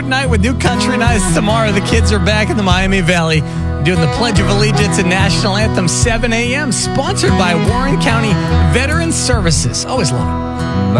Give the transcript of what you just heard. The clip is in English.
Night with New Country Nights tomorrow. The kids are back in the Miami Valley doing the Pledge of Allegiance and National Anthem, 7 a.m. Sponsored by Warren County Veteran Services. Always love it.